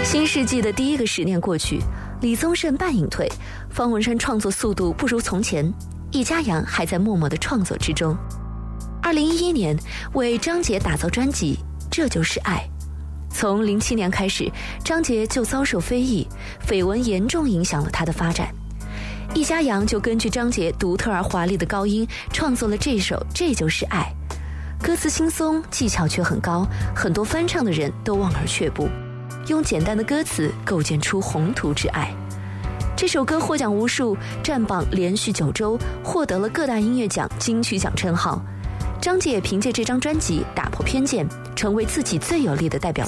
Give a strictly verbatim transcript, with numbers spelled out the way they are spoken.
新世纪的第一个十年过去，李宗盛半隐退，方文山创作速度不如从前，易家扬还在默默的创作之中。二零一一年，为张杰打造专辑《这就是爱》。从零七年开始，张杰就遭受非议，绯闻严重影响了他的发展。易家扬就根据张杰独特而华丽的高音，创作了这首《这就是爱》。歌词轻松，技巧却很高，很多翻唱的人都望而却步。用简单的歌词构建出宏图之爱。这首歌获奖无数，占榜连续九周，获得了各大音乐奖金曲奖称号。张杰也凭借这张专辑打破偏见，成为自己最有力的代表